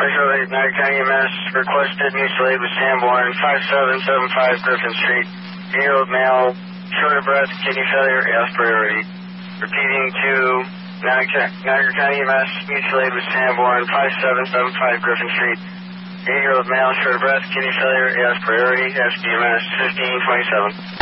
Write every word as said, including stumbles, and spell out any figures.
First Niagara County E M S requested mutual aid with Sanborn, five seven seven five Griffin Street. eight-year-old male, short of breath, kidney failure, as priority. Repeating to Niagara County E M S, mutual aid with Sanborn, five seven seven five Griffin Street. eight-year-old male, short of breath, kidney failure, as priority, S D M S fifteen twenty-seven.